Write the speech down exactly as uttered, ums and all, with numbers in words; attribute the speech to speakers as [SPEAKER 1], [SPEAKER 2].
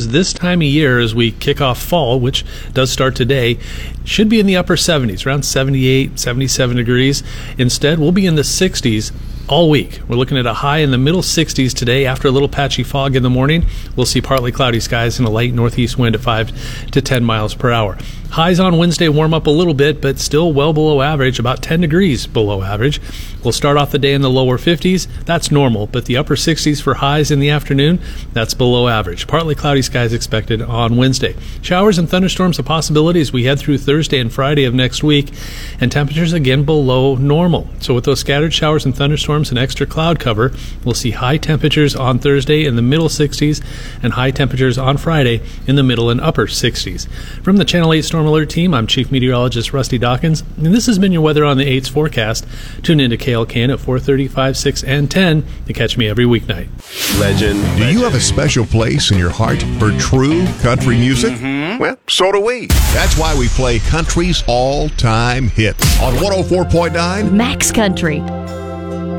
[SPEAKER 1] temperatures this time of year as we kick off fall, which does start today, should be in the upper seventies, around seventy-eight, seventy-seven degrees. Instead, we'll be in the sixties all week. We're looking at a high in the middle sixties today. After a little patchy fog in the morning, we'll see partly cloudy skies and a light northeast wind at five to ten miles per hour. Highs on Wednesday warm up a little bit, but still well below average, about ten degrees below average. We'll start off the day in the lower fifties. That's normal, but the upper sixties for highs in the afternoon, that's below average. Partly cloudy skies expected on Wednesday. Showers and thunderstorms a possibility as we head through Thursday and Friday of next week, and temperatures again below normal. So with those scattered showers and thunderstorms and extra cloud cover, we'll see high temperatures on Thursday in the middle sixties and high temperatures on Friday in the middle and upper sixties. From the Channel eight Storm Alert team, I'm Chief Meteorologist Rusty Dawkins, and this has been your weather on the eight's forecast. Tune in to K L K N at four thirty, five, six, and ten to catch me every weeknight.
[SPEAKER 2] Legend.
[SPEAKER 3] Do you have a special place in your heart for true country music?
[SPEAKER 2] Mm-hmm. Well, so do we.
[SPEAKER 3] That's why we play country's all-time hits on one oh four point nine
[SPEAKER 4] Max Country.